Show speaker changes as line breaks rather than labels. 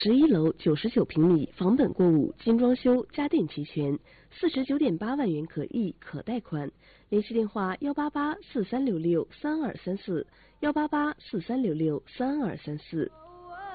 11楼99平米，房本过户，精装修，家电齐全，49.8万元可议可贷款。联系电话18843663234，18843663234。